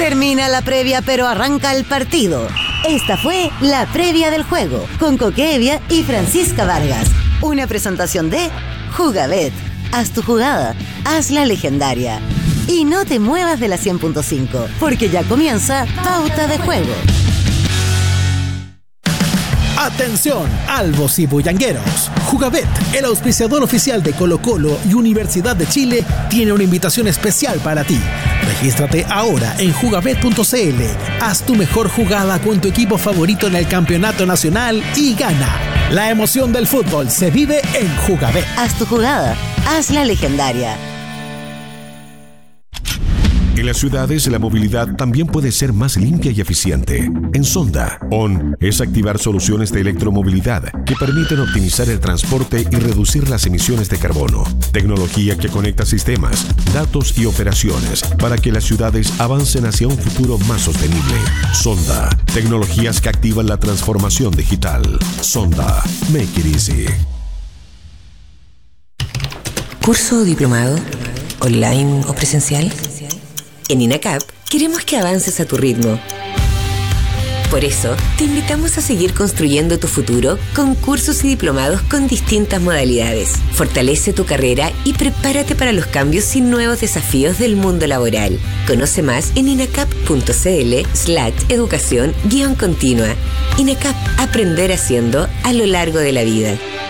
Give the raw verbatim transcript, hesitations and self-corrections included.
Termina la previa, pero arranca el partido. Esta fue la previa del juego, con Coque Evia y Francisca Vargas. Una presentación de Jugabet. Haz tu jugada, hazla legendaria. Y no te muevas de la cien punto cinco, porque ya comienza Pauta de Juego. Atención, albos y bullangueros. Jugabet, el auspiciador oficial de Colo-Colo y Universidad de Chile, tiene una invitación especial para ti. Regístrate ahora en jugabet punto cl. Haz tu mejor jugada con tu equipo favorito en el campeonato nacional y gana. La emoción del fútbol se vive en Jugabet. Haz tu jugada, hazla legendaria. En las ciudades, la movilidad también puede ser más limpia y eficiente. En Sonda, O N es activar soluciones de electromovilidad que permiten optimizar el transporte y reducir las emisiones de carbono. Tecnología que conecta sistemas, datos y operaciones para que las ciudades avancen hacia un futuro más sostenible. Sonda, tecnologías que activan la transformación digital. Sonda, make it easy. ¿Curso o diplomado? ¿Online o presencial? En INACAP queremos que avances a tu ritmo. Por eso, te invitamos a seguir construyendo tu futuro con cursos y diplomados con distintas modalidades. Fortalece tu carrera y prepárate para los cambios y nuevos desafíos del mundo laboral. Conoce más en inacap.cl slash educación guión continua. INACAP, aprender haciendo a lo largo de la vida.